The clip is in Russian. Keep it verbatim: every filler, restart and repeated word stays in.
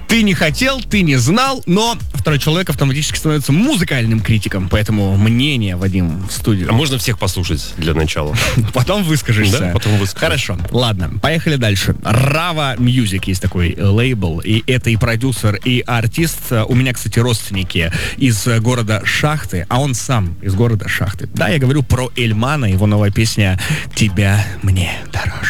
Ты не хотел, ты не знал, но второй человек автоматически становится музыкальным критиком, поэтому мнение, Вадим, в студию. А можно всех послушать для начала? Потом выскажешься. Да, потом выскажу. Хорошо, ладно, поехали дальше. Rava Music есть такой лейбл, и это и продюсер, и артист. У меня, кстати, родственники из города Шахты, а он сам из города Шахты. Да, я говорю про Эльмана, его новая песня «Тебя мне дороже».